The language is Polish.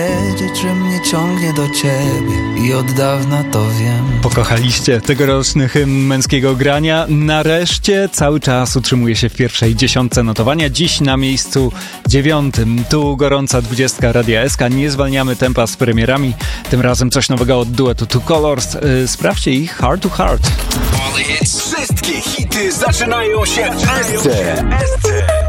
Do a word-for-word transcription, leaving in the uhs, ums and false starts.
Wiedzieć, że mnie ciągnie do ciebie i od dawna to wiem. Pokochaliście tegoroczny hymn męskiego grania. Nareszcie cały czas utrzymuje się w pierwszej dziesiątce notowania. Dziś na miejscu dziewiątym. Tu gorąca dwudziestka Radia S K. Nie zwalniamy tempa z premierami. Tym razem coś nowego od duetu Two Colors. Yy, sprawdźcie ich Heart to Heart. Wszystkie hity zaczynają się w S C.